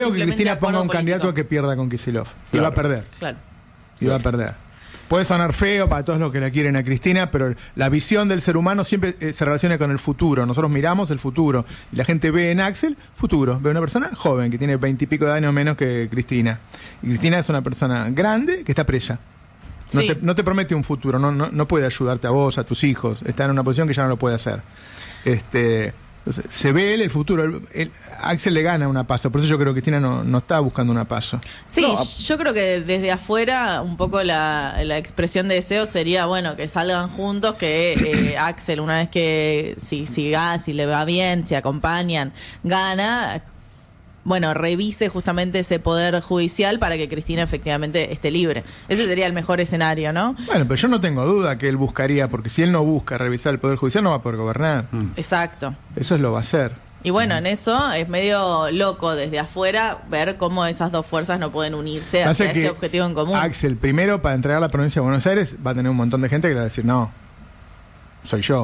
Creo que Cristina ponga un candidato que pierda con Kicillof. Y va a perder. Claro. Y va a perder. Puede sonar feo para todos los que la quieren a Cristina, pero la visión del ser humano siempre se relaciona con el futuro. Nosotros miramos el futuro. Y la gente ve en Axel futuro. Ve una persona joven que tiene 20 y pico de años menos que Cristina. Y Cristina es una persona grande que está presa. No, Sí. no te promete un futuro. No puede ayudarte a vos, a tus hijos. Está en una posición que ya no lo puede hacer. Entonces, se ve el futuro. Axel le gana una paso. Por eso yo creo que Cristina no está buscando una paso. Sí, No, yo creo que desde afuera un poco la expresión de deseo sería, bueno, que salgan juntos, que Axel, una vez que si le va bien, si acompañan, gana, bueno, revise justamente ese poder judicial para que Cristina efectivamente esté libre. Ese sería el mejor escenario, ¿no? Bueno, pero yo no tengo duda que él buscaría, porque si él no busca revisar el Poder Judicial, no va a poder gobernar. Exacto. Eso lo va a hacer. Y bueno, en eso es medio loco desde afuera ver cómo esas dos fuerzas no pueden unirse Pasa hacia que ese objetivo en común. Axel, primero, para entregar la provincia de Buenos Aires, va a tener un montón de gente que le va a decir, no, soy yo.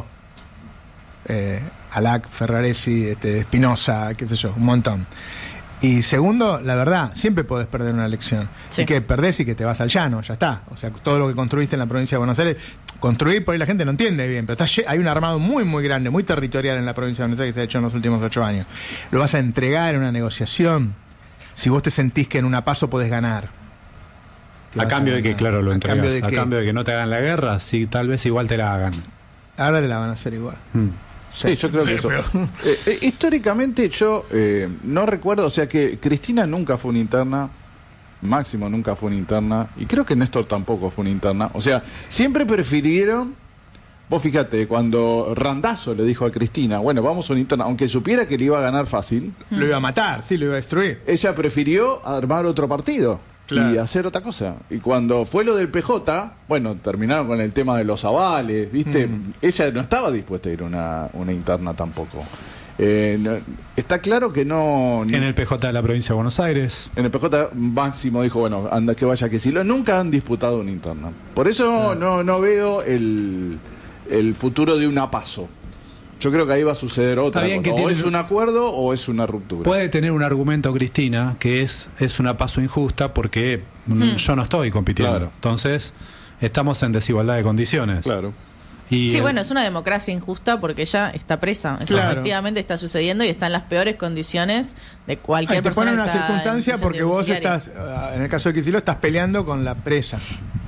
Alac, Ferraresi, Espinosa, qué sé yo, un montón. Y segundo, la verdad, siempre podés perder una elección. Sí. Y que perdés y que te vas al llano, ya está. O sea, todo lo que construiste en la provincia de Buenos Aires, construir por ahí la gente no entiende bien, pero hay un armado muy, muy grande, muy territorial en la provincia de Buenos Aires que se ha hecho en los últimos 8 años. Lo vas a entregar en una negociación si vos te sentís que en una paso podés ganar. A cambio de que, claro, lo entregas. A cambio de que no te hagan la guerra, sí, tal vez igual te la hagan. Ahora te la van a hacer igual. Sí, yo creo que eso. Históricamente yo no recuerdo, o sea que Cristina nunca fue una interna, Máximo nunca fue una interna, y creo que Néstor tampoco fue una interna. O sea, siempre prefirieron, vos fíjate, cuando Randazzo le dijo a Cristina, bueno, vamos a una interna, aunque supiera que le iba a ganar fácil, Lo iba a matar, sí, lo iba a destruir. ella prefirió armar otro partido. Claro. Y hacer otra cosa. Y cuando fue lo del PJ, bueno, terminaron con el tema de los avales, ¿viste? Ella no estaba dispuesta a ir a una interna tampoco. Está claro que no... En el PJ de la provincia de Buenos Aires. En el PJ Máximo dijo, bueno, anda que vaya que sí. Nunca han disputado una interna. Por eso no veo el futuro de una paso. Yo creo que ahí va a suceder otra Está bien cosa. que O tiene- es un acuerdo o es una ruptura. Puede tener un argumento Cristina que es una paso injusta porque yo no estoy compitiendo. Claro. Entonces, estamos en desigualdad de condiciones. Claro. Y Sí, bueno, es una democracia injusta porque ella está presa. Eso Claro. efectivamente está sucediendo y está en las peores condiciones de cualquier Ay, te persona. ponen una que está en circunstancia prisión porque vos domiciliaria. estás, en el caso de Kicillof, estás peleando con la presa.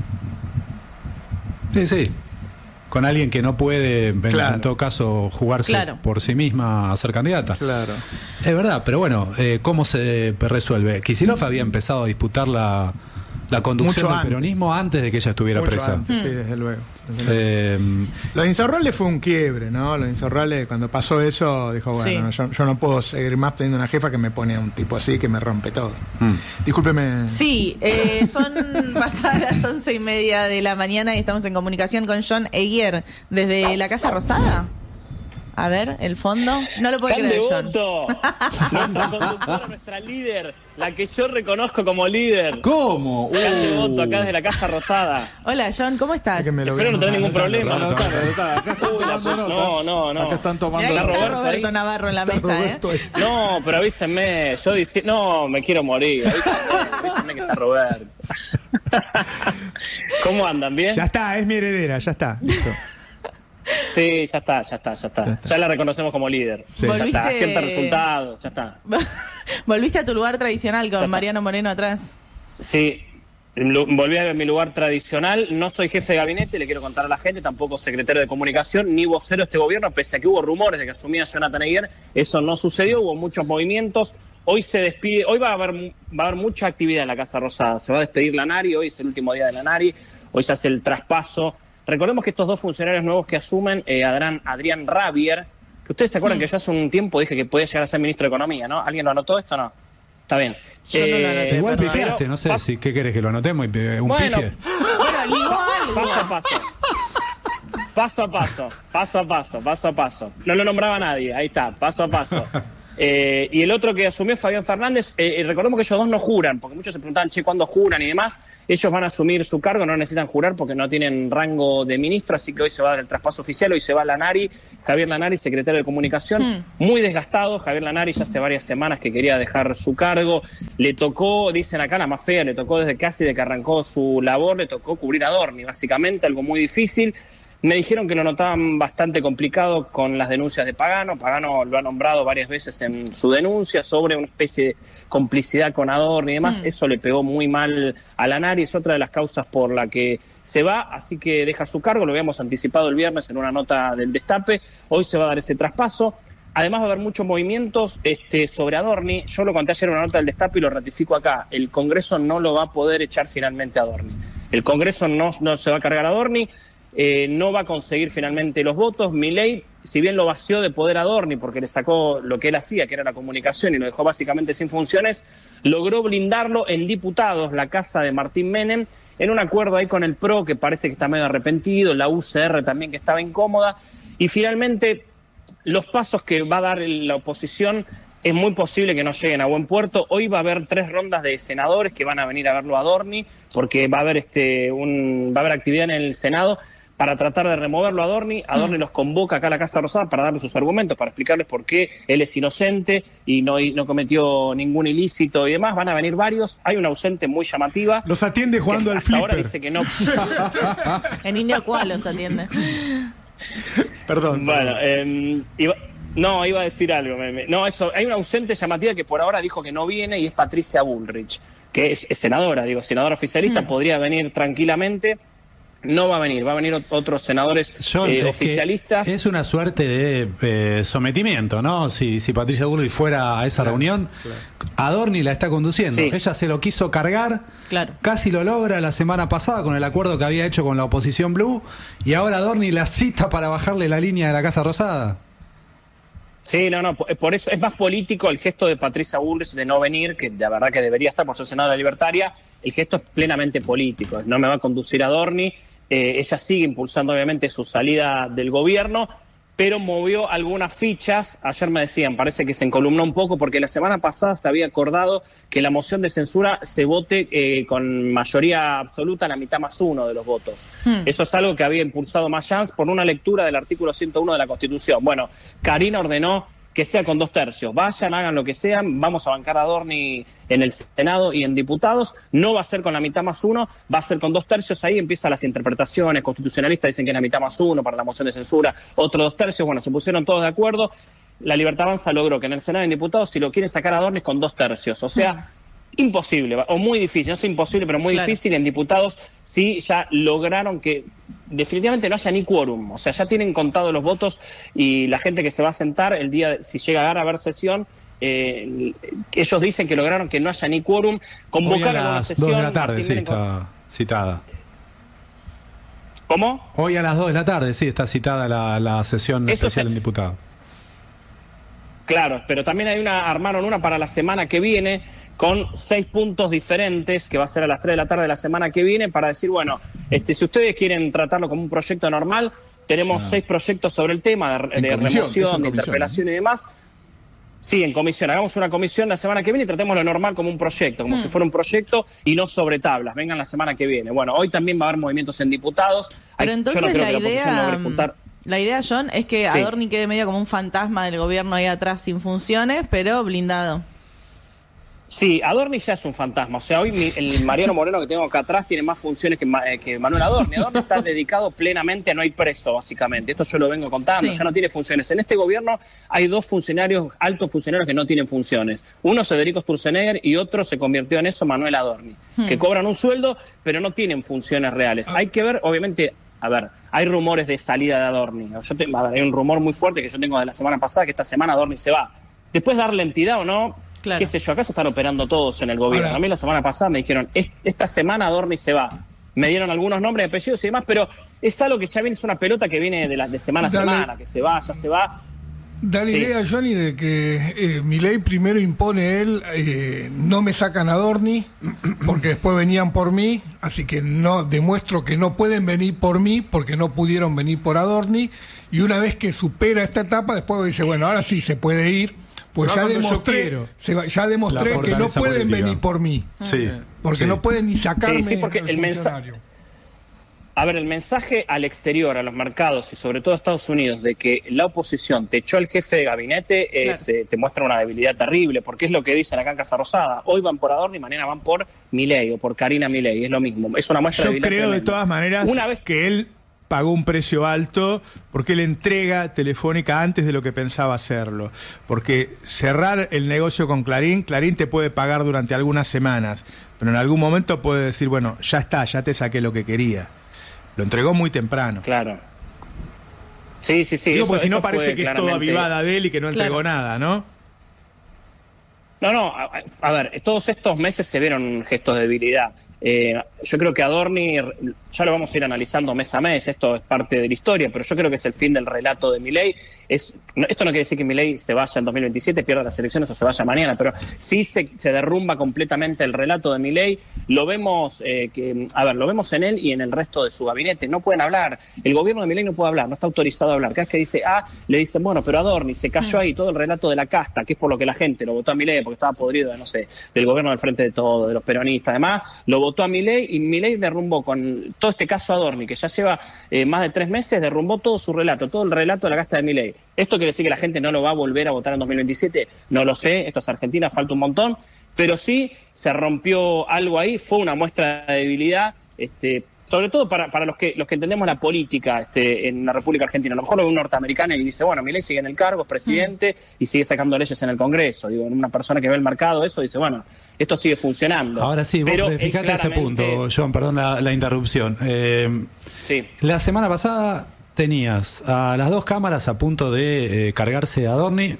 Sí. Con alguien que no puede, Claro. en todo caso, jugarse Claro. por sí misma a ser candidata. Claro. Es verdad, pero bueno, ¿cómo se resuelve? Kicillof había empezado a disputar la conducción Mucho del antes. peronismo antes de que ella estuviera Mucho presa. antes, sí, desde luego. Lo de Insaurralde fue un quiebre, ¿no? Lo de Insaurralde, cuando pasó eso, dijo, bueno, Sí. yo no puedo seguir más teniendo una jefa que me pone a un tipo así que me rompe todo. Discúlpeme. Sí, son pasadas las 11:30 de la mañana y estamos en comunicación con John Eguier desde la Casa Rosada. A ver, el fondo. No lo puede ¡Tan creer, John. devoto! Nuestra conductora, nuestra líder, la que yo reconozco como líder. ¿Cómo? Tan devoto acá desde la Casa Rosada. Hola, John, ¿cómo estás? Es que me lo Espero vi. no tener ningún problema. No, acá están Uy, tomando nota. no. Acá están tomando Mirá que ¿Está está nota. Roberto Roberto ahí? Navarro en la Está mesa, Roberto ahí. No, pero avísenme. Yo no, me quiero morir. Avísenme que está Roberto. ¿Cómo andan? ¿Bien? Ya está, es mi heredera, ya está. Listo. Sí, ya está. Ya la reconocemos como líder. Sí. Ya está. Volviste- Sienta resultados, ya está. Volviste a tu lugar tradicional Ya con está. Mariano Moreno atrás. Sí, volví a mi lugar tradicional. No soy jefe de gabinete, le quiero contar a la gente, tampoco secretario de comunicación, ni vocero de este gobierno, pese a que hubo rumores de que asumía Jonathan Eguier. Eso no sucedió, hubo muchos movimientos. Hoy se despide, hoy va a haber mucha actividad en la Casa Rosada. Se va a despedir la Nari, hoy es el último día de la Nari, hoy se hace el traspaso. Recordemos que estos dos funcionarios nuevos que asumen, Adrián Rabier, que ustedes se acuerdan que yo hace un tiempo dije que podía llegar a ser ministro de Economía, ¿no? ¿Alguien lo anotó esto o no? Está bien. Yo no lo anoté, Igual perdón. pifiaste, no sé, si ¿qué querés que lo anotemos? Un Bueno, pifie. Bueno, ligó algo. Paso a paso. Paso a paso. No lo nombraba nadie. Ahí está, paso a paso. Y el otro que asumió es Fabián Fernández. Recordemos que ellos dos no juran, porque muchos se preguntaban, ¿cuándo juran y demás? Ellos van a asumir su cargo, no necesitan jurar porque no tienen rango de ministro, así que hoy se va a dar el traspaso oficial, hoy se va Lanari, Javier Lanari, secretario de Comunicación, muy desgastado. Javier Lanari ya hace varias semanas que quería dejar su cargo. Le tocó, dicen acá la más fea, le tocó desde casi de que arrancó su labor, le tocó cubrir a Adorni, básicamente, algo muy difícil. Me dijeron que lo notaban bastante complicado con las denuncias de Pagano. Pagano lo ha nombrado varias veces en su denuncia sobre una especie de complicidad con Adorni y demás. Eso le pegó muy mal a Lanari, es otra de las causas por la que se va, así que deja su cargo. Lo habíamos anticipado el viernes en una nota del Destape. Hoy se va a dar ese traspaso. Además va a haber muchos movimientos sobre Adorni. Yo lo conté ayer en una nota del Destape y lo ratifico acá. El Congreso no lo va a poder echar finalmente a Adorni. El Congreso no se va a cargar a Adorni. No va a conseguir finalmente los votos. Milei, si bien lo vació de poder a Adorni porque le sacó lo que él hacía, que era la comunicación, y lo dejó básicamente sin funciones, logró blindarlo en diputados, la casa de Martín Menem, en un acuerdo ahí con el PRO, que parece que está medio arrepentido, la UCR también, que estaba incómoda, y finalmente los pasos que va a dar la oposición es muy posible que no lleguen a buen puerto. Hoy va a haber 3 rondas de senadores que van a venir a verlo a Adorni, porque va a haber va a haber actividad en el Senado para tratar de removerlo a Adorni. Adorni los convoca acá a la Casa Rosada para darle sus argumentos, para explicarles por qué él es inocente y no cometió ningún ilícito y demás. Van a venir varios. Hay una ausente muy llamativa. Los atiende jugando al flipper. Ahora dice que no. En India, ¿cuál los atiende? Perdón. Bueno, iba a decir algo. No, eso. Hay una ausente llamativa que por ahora dijo que no viene y es Patricia Bullrich, que es senadora, senadora oficialista, podría venir tranquilamente. No va a venir otros senadores oficialistas. Es una suerte de sometimiento, ¿no? Si Patricia Bullrich fuera a esa reunión, Adorni la está conduciendo. Sí. Ella se lo quiso cargar, casi lo logra la semana pasada con el acuerdo que había hecho con la oposición Blue, y ahora Adorni la cita para bajarle la línea de la Casa Rosada. Sí, no, por eso es más político el gesto de Patricia Bullrich de no venir, que la verdad que debería estar por ser senadora libertaria. El gesto es plenamente político, no me va a conducir a Adorni. Ella sigue impulsando obviamente su salida del gobierno, pero movió algunas fichas. Ayer me decían, parece que se encolumnó un poco porque la semana pasada se había acordado que la moción de censura se vote con mayoría absoluta, la mitad más 1 de los votos. Eso es algo que había impulsado Mayans por una lectura del artículo 101 de la Constitución. Bueno, Karina ordenó que sea con 2 tercios. Vayan, hagan lo que sean, vamos a bancar a Adorni en el Senado y en diputados. No va a ser con la mitad más 1, va a ser con 2 tercios. Ahí empiezan las interpretaciones. Constitucionalistas dicen que es la mitad más 1 para la moción de censura, otros 2 tercios. Bueno, se pusieron todos de acuerdo. La Libertad Avanza logró que en el Senado y en diputados, si lo quieren sacar a Adorni, es con 2 tercios. O sea, imposible, o muy difícil. No es imposible, pero muy difícil. En diputados sí ya lograron que definitivamente no haya ni quórum. O sea, ya tienen contados los votos y la gente que se va a sentar el día, si llega a haber sesión, ellos dicen que lograron que no haya ni quórum. Convocar a una sesión. Hoy a las 2 de la tarde, sí, está citada. ¿Cómo? Hoy a las 2 de la tarde, sí, está citada la sesión especial del diputado. Claro, pero también armaron una para la semana que viene con 6 puntos diferentes, que va a ser a las 3 de la tarde de la semana que viene, para decir, bueno, si ustedes quieren tratarlo como un proyecto normal, tenemos 6 proyectos sobre el tema de remoción, de interpelación y demás. Sí, en comisión. Hagamos una comisión la semana que viene y tratémoslo normal como un proyecto, como si fuera un proyecto y no sobre tablas. Vengan la semana que viene. Bueno, hoy también va a haber movimientos en diputados. Pero entonces yo no creo que la oposición logre juntar. La idea, John, es que Adorni quede medio como un fantasma del gobierno ahí atrás sin funciones, pero blindado. Sí, Adorni ya es un fantasma. O sea, hoy el Mariano Moreno que tengo acá atrás tiene más funciones que Manuel Adorni. Adorni está dedicado plenamente a no ir preso, básicamente. Esto yo lo vengo contando, ya no tiene funciones. En este gobierno hay 2 funcionarios, altos funcionarios que no tienen funciones. Uno, Federico Sturzenegger, y otro se convirtió en eso, Manuel Adorni, que cobran un sueldo, pero no tienen funciones reales. Hay que ver, obviamente, hay rumores de salida de Adorni. Hay un rumor muy fuerte que yo tengo de la semana pasada, que esta semana Adorni se va. Después darle entidad o no, qué sé yo, acá se están operando todos en el gobierno. A mí la semana pasada me dijeron, esta semana Adorni se va. Me dieron algunos nombres, apellidos y demás, pero es algo que ya viene, es una pelota que viene de semana a semana, que se va, ya se va. Da la idea, Johnny, de que Milei primero impone él, no me sacan a Adorni, porque después venían por mí, así que no demuestro que no pueden venir por mí, porque no pudieron venir por Adorni, y una vez que supera esta etapa, después dice, bueno, ahora sí se puede ir, Pues ya demostré que no pueden política. venir por mí. Sí. Porque no pueden ni sacarme Sí, porque el mensaje... A ver, el mensaje al exterior, a los mercados y sobre todo a Estados Unidos de que la oposición te echó al jefe de gabinete te muestra una debilidad terrible, porque es lo que dicen acá en Casa Rosada. Hoy van por Adorni y mañana van por Milei o por Karina Milei. Es lo mismo. Es una muestra de debilidad. Yo creo tremenda. de todas maneras que él pagó un precio alto porque él entrega Telefónica antes de lo que pensaba hacerlo. Porque cerrar el negocio con Clarín te puede pagar durante algunas semanas, pero en algún momento puede decir, bueno, ya está, ya te saqué lo que quería. Lo entregó muy temprano. Claro. Sí. Digo, porque si no parece que claramente... es todo avivada de él y que no entregó nada, ¿no? No, a ver, todos estos meses se vieron gestos de debilidad. Yo creo que Adorni, ya lo vamos a ir analizando mes a mes, esto es parte de la historia, pero yo creo que es el fin del relato de Milei. Esto no quiere decir que Milei se vaya en 2027, pierda las elecciones o se vaya mañana, pero sí se derrumba completamente el relato de Milei. Lo vemos lo vemos en él y en el resto de su gabinete. No pueden hablar. El gobierno de Milei no puede hablar, no está autorizado a hablar. Cada vez que dice le dicen, bueno, pero Adorni se cayó ahí todo el relato de la casta, que es por lo que la gente lo votó a Milei, porque estaba podrido del gobierno del Frente de Todo, de los peronistas, además, lo votó a Milei y Milei derrumbó con todo este caso Adorni, que ya lleva más de 3 meses, derrumbó todo su relato, todo el relato de la casta de Milei. ¿Esto quiere decir que la gente no lo va a volver a votar en 2027? No lo sé, esto es Argentina, falta un montón, pero sí se rompió algo ahí, fue una muestra de debilidad, sobre todo para los que entendemos la política en la República Argentina. A lo mejor lo ve un norteamericano y dice, bueno, Milei sigue en el cargo, es presidente y sigue sacando leyes en el Congreso. Digo, en una persona que ve el mercado eso dice, bueno, esto sigue funcionando. Ahora sí, vos fijate ese punto, John, perdón la interrupción. Sí. La semana pasada tenías a las dos cámaras a punto de cargarse a Adorni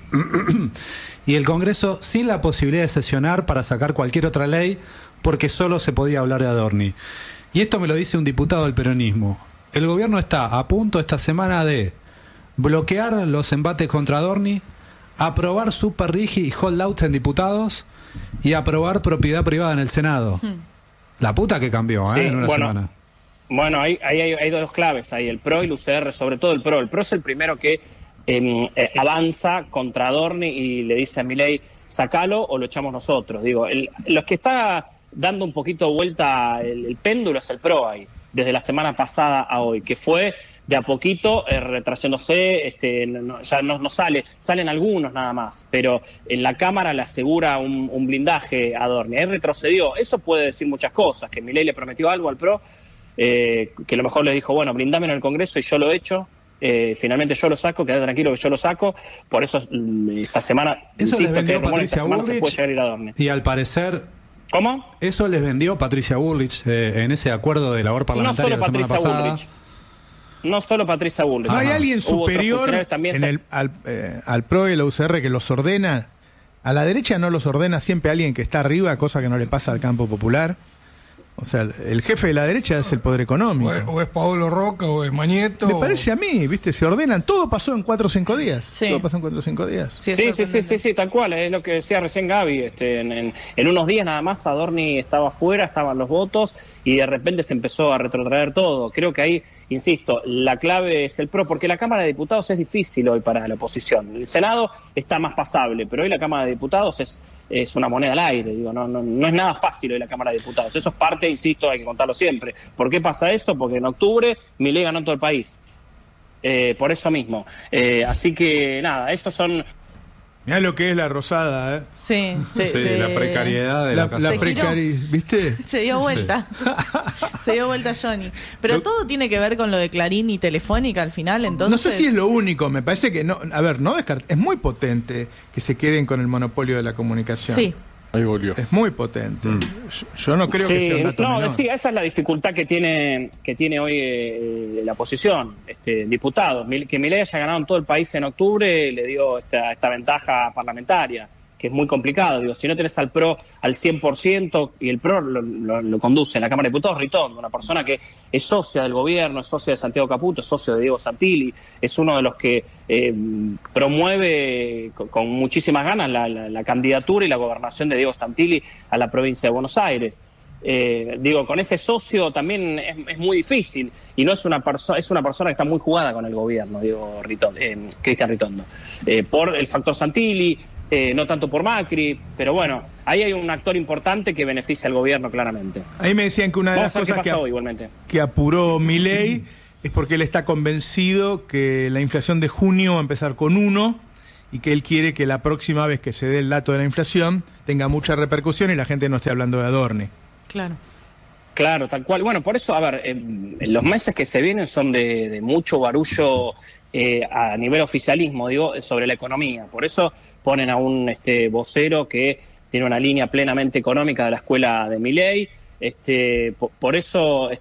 y el Congreso sin la posibilidad de sesionar para sacar cualquier otra ley porque solo se podía hablar de Adorni. Y esto me lo dice un diputado del peronismo. El gobierno está a punto esta semana de bloquear los embates contra Adorni, aprobar super rigi y holdout en diputados y aprobar propiedad privada en el Senado. La puta que cambió en una semana. Bueno, hay dos claves ahí, el PRO y el UCR, sobre todo el PRO. El PRO es el primero que avanza contra Adorni y le dice a Milei, sacalo o lo echamos nosotros. Digo, los que está dando un poquito vuelta el péndulo es el PRO ahí, desde la semana pasada a hoy, que fue de a poquito retrasándose, ya no salen algunos nada más, pero en la Cámara le asegura un blindaje a Adorni. Ahí retrocedió, eso puede decir muchas cosas, que Milei le prometió algo al PRO, que a lo mejor le dijo, bueno, blindame en el Congreso y yo lo he hecho. Finalmente yo lo saco, quedate tranquilo que yo lo saco. Por eso esta semana, eso insisto, que Patricia esta semana se puede llegar a ir a Adorni. Y al parecer, ¿cómo? Eso les vendió Patricia Bullrich en ese acuerdo de labor parlamentaria la semana pasada. No solo Patricia Bullrich. ¿No hay alguien superior al PRO y la UCR que los ordena? A la derecha no los ordena siempre alguien que está arriba, cosa que no le pasa al campo popular. O sea, el jefe de la derecha es el poder económico. O es Paolo Roca o es Mañeto. Me parece a mí, ¿viste? Se ordenan. Todo pasó en 4 o 5 días. Sí. Todo pasó en 4 o 5 días. Sí, tal cual. Es lo que decía recién Gaby. En unos días nada más Adorni estaba afuera, estaban los votos y de repente se empezó a retrotraer todo. Creo que ahí, insisto, la clave es el PRO, porque la Cámara de Diputados es difícil hoy para la oposición. El Senado está más pasable, pero hoy la Cámara de Diputados es una moneda al aire. Digo, no es nada fácil hoy la Cámara de Diputados. Eso es parte, insisto, hay que contarlo siempre. ¿Por qué pasa eso? Porque en octubre Milei ganó en todo el país. Por eso mismo. Así que, nada, esos son... Mirá lo que es la Rosada, ¿eh? Sí, la precariedad de la casa. ¿Viste? Se dio vuelta. Se dio vuelta Johnny. Pero todo tiene que ver con lo de Clarín y Telefónica al final, entonces... No sé si es lo único, me parece que no... A ver, no es muy potente que se queden con el monopolio de la comunicación. Sí. Ahí volvió. Es muy potente. Yo no creo que sea un dato menor. Sí, esa es la dificultad que tiene hoy la oposición, diputados. Que Milei haya ganado en todo el país en octubre le dio esta ventaja parlamentaria, que es muy complicado. Digo, si no tenés al PRO al 100%, y el PRO lo conduce en la Cámara de Diputados Ritondo, una persona que es socia del gobierno, es socia de Santiago Caputo, es socio de Diego Santilli, es uno de los que promueve con muchísimas ganas la candidatura y la gobernación de Diego Santilli a la provincia de Buenos Aires. Con ese socio también es muy difícil, y no es una persona que está muy jugada con el gobierno, Cristian Ritondo, por el factor Santilli, no tanto por Macri, pero bueno, ahí hay un actor importante que beneficia al gobierno claramente. Ahí me decían que una de las cosas que apuró Milei es porque él está convencido que la inflación de junio va a empezar con 1 y que él quiere que la próxima vez que se dé el dato de la inflación tenga mucha repercusión y la gente no esté hablando de Adorni. Claro. Claro, tal cual. Bueno, por eso, a ver, los meses que se vienen son de mucho barullo a nivel oficialismo, digo, sobre la economía. Por eso ponen a un vocero que tiene una línea plenamente económica de la escuela de Milei. Por eso,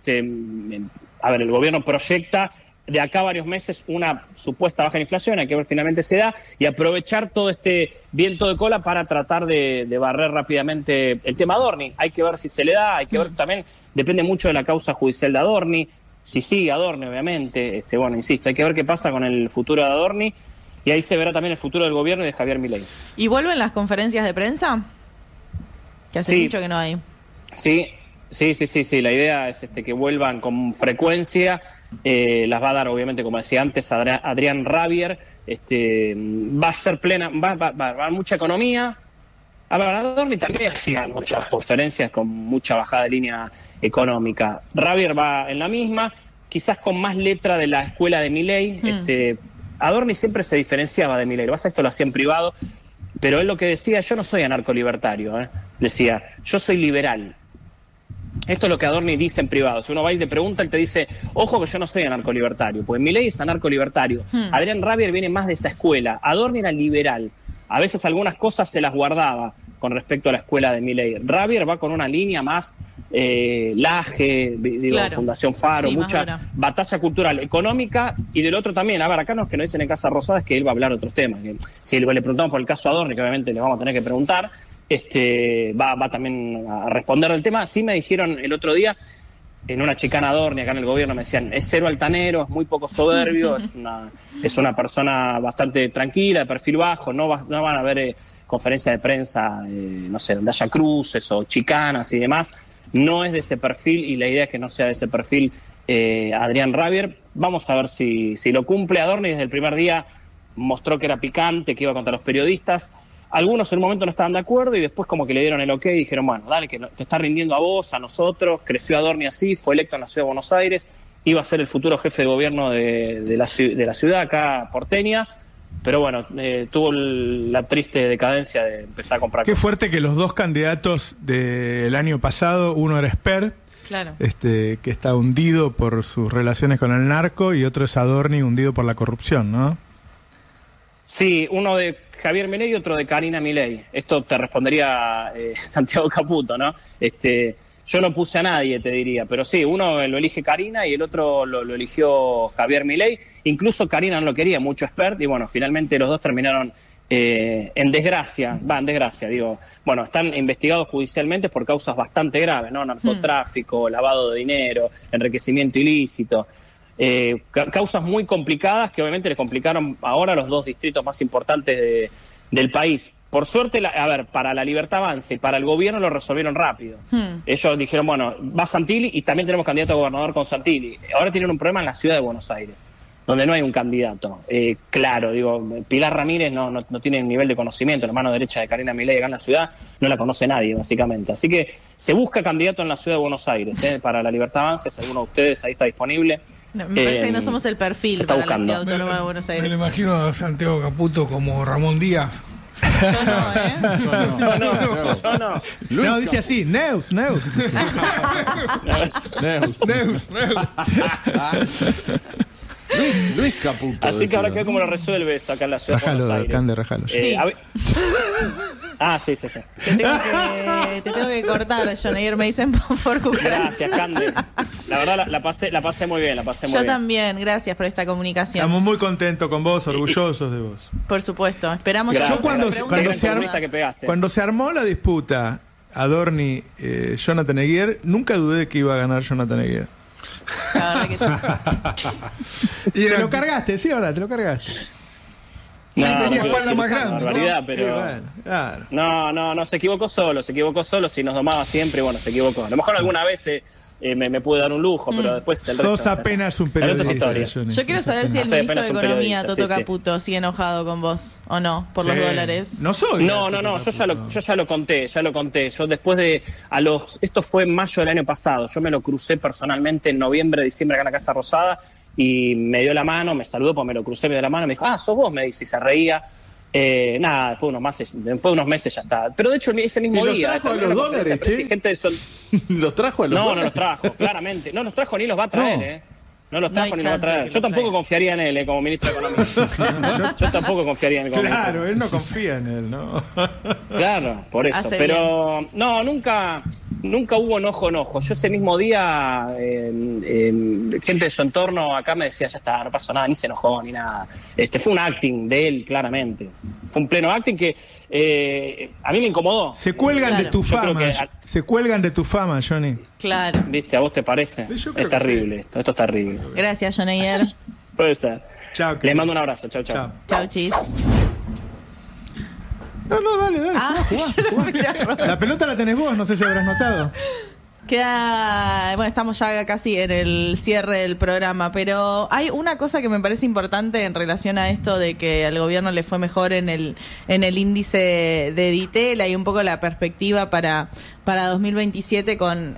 a ver, el gobierno proyecta de acá a varios meses una supuesta baja en inflación, hay que ver finalmente se da, y aprovechar todo este viento de cola para tratar de barrer rápidamente el tema Adorni. Hay que ver si se le da, hay que ver también, depende mucho de la causa judicial de Adorni, si sigue Adorni, obviamente, bueno, insisto, hay que ver qué pasa con el futuro de Adorni, y ahí se verá también el futuro del gobierno y de Javier Milei. ¿Y vuelven las conferencias de prensa? Que hace mucho que no hay. Sí, la idea es que vuelvan con frecuencia, las va a dar obviamente, como decía antes, Adrián Rabier, va a ser plena, va a haber mucha economía. A ver, Adorni también hacía muchas conferencias con mucha bajada de línea económica. Rabier va en la misma, quizás con más letra de la escuela de Milei. Adorni siempre se diferenciaba de Milei, esto lo hacía en privado, pero él lo que decía, yo no soy anarcolibertario, decía, yo soy liberal. Esto es lo que Adorni dice en privado. Si uno va y te pregunta, él te dice, ojo que yo no soy anarcolibertario, pues Milei es anarcolibertario. Adrián Rabier viene más de esa escuela. Adorni era liberal. A veces algunas cosas se las guardaba con respecto a la escuela de Milei. Rabier va con una línea más Laje, claro. Fundación Faro, mucha batalla cultural, económica, y del otro también. A ver, acá los que nos dicen en Casa Rosada es que él va a hablar otros temas. Que si le preguntamos por el caso Adorni, que obviamente le vamos a tener que preguntar, va también a responder el tema. Sí me dijeron el otro día, en una chicana Adorni acá en el gobierno, me decían, es cero altanero, es muy poco soberbio, es una persona bastante tranquila, de perfil bajo, no van a haber conferencias de prensa, no sé, donde haya cruces o chicanas y demás. No es de ese perfil, y la idea es que no sea de ese perfil Adrián Rabier. Vamos a ver si lo cumple. Adorni desde el primer día mostró que era picante, que iba contra los periodistas. Algunos en un momento no estaban de acuerdo y después como que le dieron el ok y dijeron, bueno, dale, que te está rindiendo a vos, a nosotros. Creció Adorni así, fue electo en la ciudad de Buenos Aires, iba a ser el futuro jefe de gobierno de la ciudad acá porteña, pero bueno, tuvo la triste decadencia de empezar a comprar Qué fuerte que los dos candidatos del año pasado, uno era Esper, claro, que está hundido por sus relaciones con el narco, y otro es Adorni, hundido por la corrupción, ¿no? Sí, uno de Javier Milei y otro de Karina Milei. Esto te respondería Santiago Caputo, ¿no? Yo no puse a nadie, te diría, pero sí, uno lo elige Karina y el otro lo eligió Javier Milei. Incluso Karina no lo quería, mucho expert, y bueno, finalmente los dos terminaron en desgracia, digo. Bueno, están investigados judicialmente por causas bastante graves, ¿no? Narcotráfico, lavado de dinero, enriquecimiento ilícito. Causas muy complicadas que obviamente le complicaron ahora a los dos distritos más importantes del país. Por suerte, para la Libertad Avanza y para el gobierno lo resolvieron rápido. Ellos dijeron, bueno, va Santilli y también tenemos candidato a gobernador con Santilli. Ahora tienen un problema en la ciudad de Buenos Aires, donde no hay un candidato. Claro, digo, Pilar Ramírez no tiene el nivel de conocimiento, la mano derecha de Karina Milei acá en la ciudad, no la conoce nadie, básicamente. Así que se busca candidato en la ciudad de Buenos Aires, para la Libertad Avanza, si alguno de ustedes ahí está disponible. No, me parece que no somos el perfil para la ciudad autónoma de Buenos Aires. Me lo imagino a Santiago Caputo como Ramón Díaz. Yo no. No, dice así, Neus. Luis Caputo. Así que ahora que ver cómo lo resuelves acá en la ciudad de Buenos Aires. Rájalo. Sí. Sí. Te tengo que cortar, John. Ayer me dicen por cucaracha. Gracias, Cande. La verdad la pasé muy bien, Yo también, gracias por esta comunicación. Estamos muy contentos con vos, orgullosos de vos. Por supuesto, esperamos. Gracias. Yo cuando se armó la disputa Adorni, Jonathan Eguier, nunca dudé de que iba a ganar Jonathan Eguier. La verdad que sí. Y te lo cargaste, sí, ahora te lo cargaste. tenía espalda más grande. Barbaridad, pero claro. No, se equivocó solo, si nos domaba siempre, bueno, se equivocó. A lo mejor alguna vez me pude dar un lujo, pero después el Sos resto, apenas un periodista. Yo quiero saber si el ministro de Economía, Toto Caputo, sigue enojado con vos o no, por los dólares. No soy. No, yo ya lo conté. Yo después de esto fue en mayo del año pasado, yo me lo crucé personalmente en noviembre, diciembre acá en la Casa Rosada y me dio la mano, me saludó, pues me lo crucé, me dio la mano, me dijo, sos vos, me dice, y se reía. Nada, después de unos meses ya está. Pero de hecho ese mismo día ¿Los trajo a los dólares, ¿Los trajo a los dólares? No los trajo, claramente. No los trajo ni los va a traer, No los trajo ni los va a traer. Yo tampoco confiaría en él como ministro de Economía. Yo tampoco confiaría en él como ministro. Claro, él no confía en él, ¿no? Claro, por eso. Pero no, nunca hubo enojo. Yo ese mismo día, gente de su entorno acá me decía, ya está, no pasó nada, ni se enojó, ni nada. Fue un acting de él, claramente. Fue un pleno acting que a mí me incomodó. Se cuelgan de tu fama. Se cuelgan de tu fama, Johnny. Claro. ¿Viste? ¿A vos te parece? Es terrible esto. Esto es terrible. Gracias, Johnny. Puede ser. Chao. Les mando un abrazo. Chau. Chau, chis. No, dale. Jugá. La pelota la tenés vos, no sé si habrás notado. Bueno, estamos ya casi en el cierre del programa, pero hay una cosa que me parece importante en relación a esto de que al gobierno le fue mejor en el índice de Ditel. Hay un poco la perspectiva para 2027 con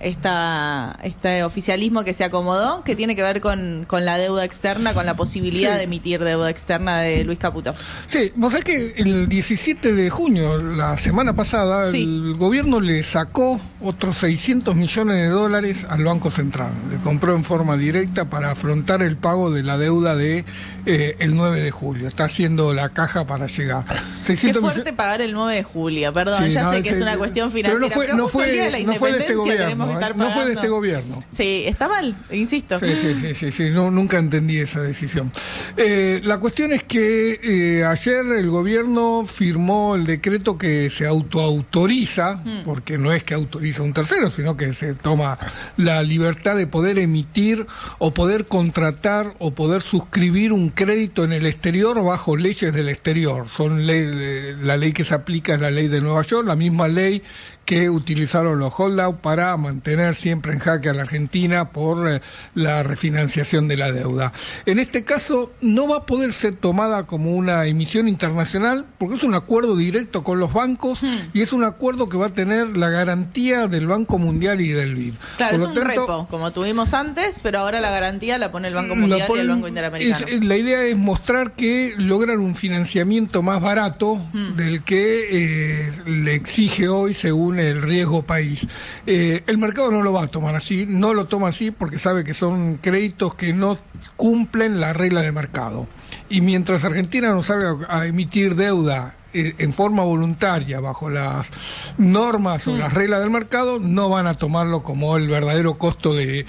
este oficialismo que se acomodó, que tiene que ver con la deuda externa, con la posibilidad de emitir deuda externa de Luis Caputo. Sí, vos sabés que el 17 de junio, la semana pasada, el gobierno le sacó otros 600 millones de dólares al Banco Central. Le compró en forma directa para afrontar el pago de la deuda de el 9 de julio. Está haciendo la caja para llegar. Qué fuerte pagar el 9 de julio, perdón, sé que es una cuestión financiera, pero no fue de este gobierno. No fue de este gobierno. Sí, está mal, insisto. Sí. Nunca entendí esa decisión. La cuestión es que ayer el gobierno firmó el decreto que se autoautoriza, porque no es que autoriza a un tercero, sino que se toma la libertad de poder emitir o poder contratar o poder suscribir un crédito en el exterior bajo leyes del exterior. La ley que se aplica es la ley de Nueva York, la misma ley que utilizaron los holdout para mantener siempre en jaque a la Argentina por la refinanciación de la deuda. En este caso no va a poder ser tomada como una emisión internacional porque es un acuerdo directo con los bancos y es un acuerdo que va a tener la garantía del Banco Mundial y del BID. Claro, es un repo, como tuvimos antes, pero ahora la garantía la pone el Banco Mundial y el Banco Interamericano. La idea es mostrar que logran un financiamiento más barato del que le exige hoy según el riesgo país. El mercado no lo va a tomar así, no lo toma así porque sabe que son créditos que no cumplen la regla de mercado. Y mientras Argentina no salga a emitir deuda en forma voluntaria bajo las normas o las reglas del mercado, no van a tomarlo como el verdadero costo de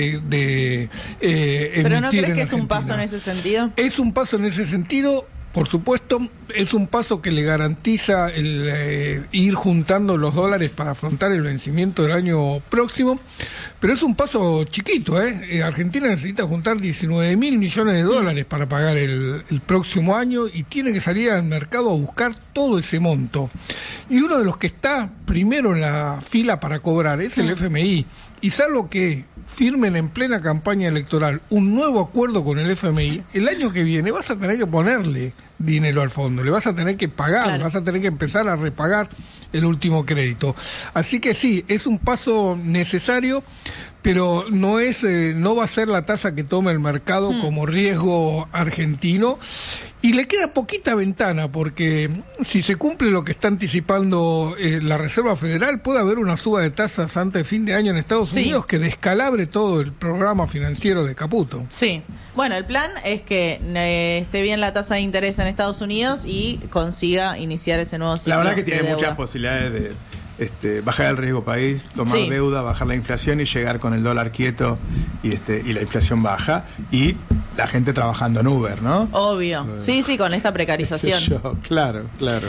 emitir. ¿Pero no crees que es un paso en ese sentido? Es un paso en ese sentido. Por supuesto, es un paso que le garantiza el ir juntando los dólares para afrontar el vencimiento del año próximo, pero es un paso chiquito, Argentina necesita juntar 19.000 millones de dólares para pagar el próximo año y tiene que salir al mercado a buscar todo ese monto. Y uno de los que está primero en la fila para cobrar es el FMI. Y salvo que firmen en plena campaña electoral un nuevo acuerdo con el FMI, el año que viene vas a tener que ponerle dinero al fondo, le vas a tener que pagar, vas a tener que empezar a repagar el último crédito. Así que sí, es un paso necesario, pero no va a ser la tasa que tome el mercado como riesgo argentino. Y le queda poquita ventana, porque si se cumple lo que está anticipando la Reserva Federal, puede haber una suba de tasas antes de fin de año en Estados Unidos que descalabre todo el programa financiero de Caputo. Sí. Bueno, el plan es que esté bien la tasa de interés en Estados Unidos y consiga iniciar ese nuevo ciclo. La verdad que tiene muchas posibilidades de bajar el riesgo país, tomar deuda, bajar la inflación y llegar con el dólar quieto y la inflación baja y la gente trabajando en Uber, ¿no? Obvio. Sí, con esta precarización. Claro.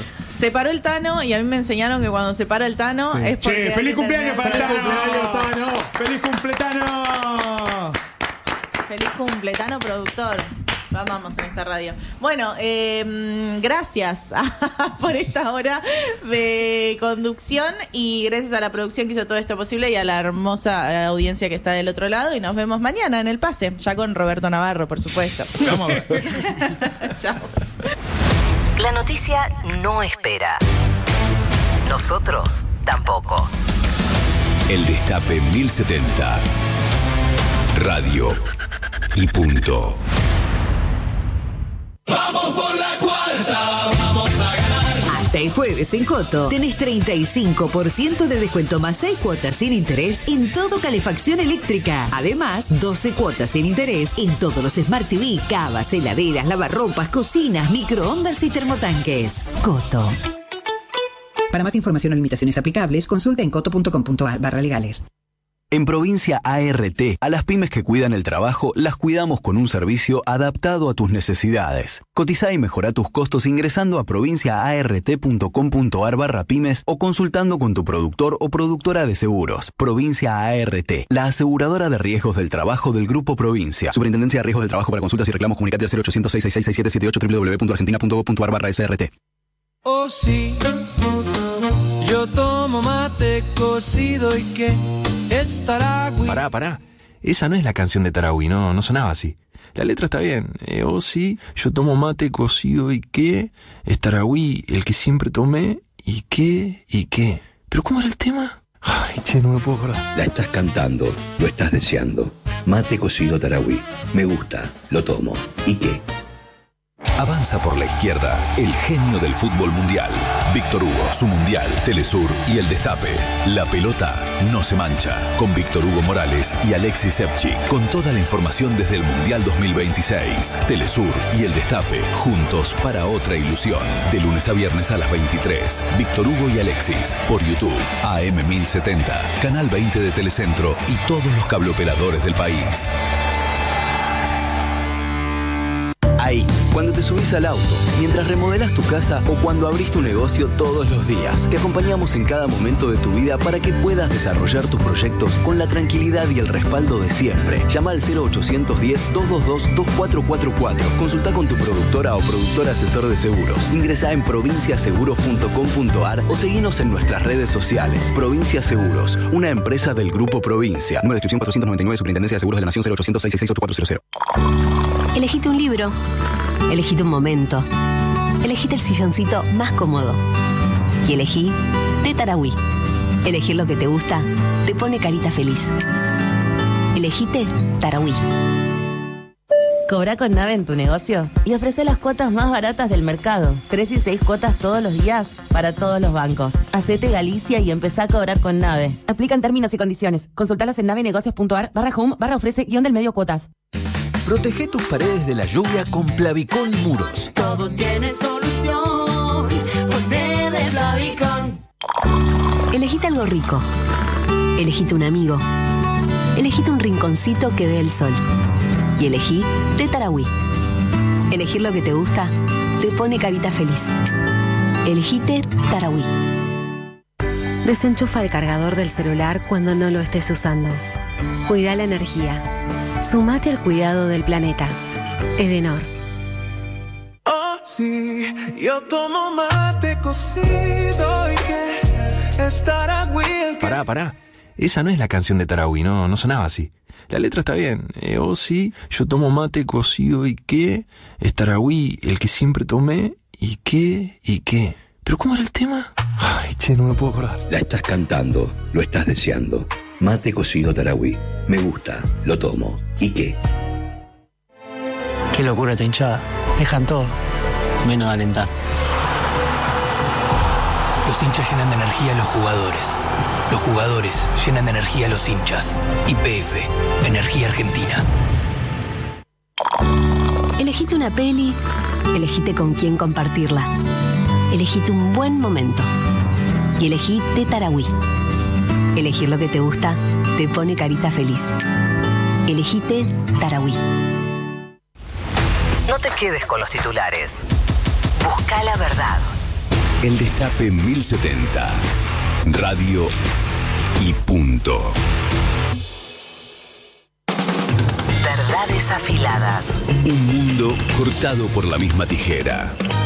Se paró el Tano y a mí me enseñaron que cuando se para el Tano es porque... ¡Feliz cumpleaños para el Tano! ¡Feliz cumple, Tano! ¡Feliz cumple, Tano productor! Amamos en esta radio. Bueno, gracias por esta hora de conducción y gracias a la producción que hizo todo esto posible y a la hermosa audiencia que está del otro lado. Y nos vemos mañana en El Pase, ya con Roberto Navarro, por supuesto. Vamos a ver. Chao. La noticia no espera. Nosotros tampoco. El Destape 1070. Radio y punto. Vamos por la cuarta, vamos a ganar. Hasta el jueves en Coto tenés 35% de descuento más 6 cuotas sin interés en todo calefacción eléctrica. Además, 12 cuotas sin interés en todos los Smart TV, cavas, heladeras, lavarropas, cocinas, microondas y termotanques. Coto. Para más información o limitaciones aplicables, consulta en coto.com.ar/legales. En Provincia ART, a las pymes que cuidan el trabajo, las cuidamos con un servicio adaptado a tus necesidades. Cotizá y mejorá tus costos ingresando a provinciaart.com.ar/pymes o consultando con tu productor o productora de seguros. Provincia ART, la aseguradora de riesgos del trabajo del Grupo Provincia. Superintendencia de Riesgos del Trabajo. Para consultas y reclamos, comunicate al 0800 666 6778 www.argentina.gov.ar/SRT. Oh sí, yo tomo mate cocido y que es Tarahui. Pará. Esa no es la canción de Tarahui, no sonaba así. La letra está bien. Oh sí, yo tomo mate cocido y que es Tarahui, el que siempre tomé y qué. ¿Pero cómo era el tema? Ay, che, no me puedo acordar. La estás cantando, lo estás deseando. Mate cocido Tarahui. Me gusta, lo tomo. ¿Y qué? Avanza por la izquierda, el genio del fútbol mundial. Víctor Hugo, su mundial, Telesur y el Destape. La pelota no se mancha. Con Víctor Hugo Morales y Alexis Sepchik. Con toda la información desde el Mundial 2026. Telesur y el Destape, juntos para otra ilusión. De lunes a viernes a las 23. Víctor Hugo y Alexis, por YouTube, AM 1070, Canal 20 de Telecentro y todos los cableoperadores del país. Ahí, cuando te subís al auto, mientras remodelas tu casa o cuando abrís tu negocio todos los días. Te acompañamos en cada momento de tu vida para que puedas desarrollar tus proyectos con la tranquilidad y el respaldo de siempre. Llama al 0810-222-2444. Consulta con tu productora o productor asesor de seguros. Ingresá en provinciaseguros.com.ar o seguinos en nuestras redes sociales. Provincia Seguros, una empresa del Grupo Provincia. Número de inscripción 499, Superintendencia de Seguros de la Nación, 0800 666 8400. Elegite un libro. Elegite un momento. Elegite el silloncito más cómodo. Y elegí de Tarahui. Elegir lo que te gusta te pone carita feliz. Elegite Tarahui. Cobra con Nave en tu negocio y ofrece las cuotas más baratas del mercado. 3 y 6 cuotas todos los días para todos los bancos. Hacete Galicia y empezá a cobrar con Nave. Aplican términos y condiciones. Consultalos en navenegocios.ar/home/ofrece-del-medio cuotas. Protege tus paredes de la lluvia con Plavicón Muros. Todo tiene solución, ponele Plavicón. Elegite algo rico. Elegite un amigo. Elegite un rinconcito que dé el sol. Y elegí de Tarahui. Elegir lo que te gusta te pone carita feliz. Elegite Tarahui. Desenchufa el cargador del celular cuando no lo estés usando. Cuida la energía. Sumate al cuidado del planeta. Edenor. Oh, sí, yo tomo mate cocido y que es Tarahui. Pará. Esa no es la canción de Tarahui, no sonaba así. La letra está bien. Oh, sí, yo tomo mate cocido y que es Tarahui, el que siempre tomé y qué. ¿Pero cómo era el tema? Ay, che, no me puedo acordar. La estás cantando, lo estás deseando. Mate cocido Tarahui. Me gusta, lo tomo. ¿Y qué? Qué locura esta hinchada. Dejan todo, menos alentar. Los hinchas llenan de energía a los jugadores. Los jugadores llenan de energía a los hinchas. YPF, Energía Argentina. Elegite una peli, elegite con quién compartirla. Elegite un buen momento. Y elegí de Tarahui. Elegir lo que te gusta te pone carita feliz. Elegite Tarahui. No te quedes con los titulares. Busca la verdad. El Destape 1070. Radio y punto. Verdad Verdades afiladas. Un mundo cortado por la misma tijera.